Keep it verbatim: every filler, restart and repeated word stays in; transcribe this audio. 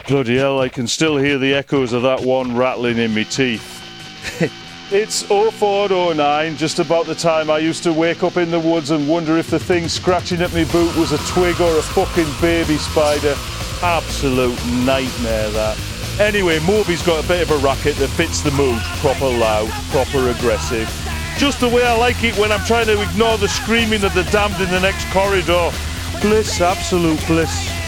Bloody hell, I can still hear the echoes of that one rattling in me teeth. It's oh four oh nine, just about the time I used to wake up in the woods and wonder if the thing scratching at me boot was a twig or a fucking baby spider. Absolute nightmare, that. Anyway, Moby's got a bit of a racket that fits the mood. Proper loud, proper aggressive. Just the way I like it when I'm trying to ignore the screaming of the damned in the next corridor. Bliss, absolute bliss.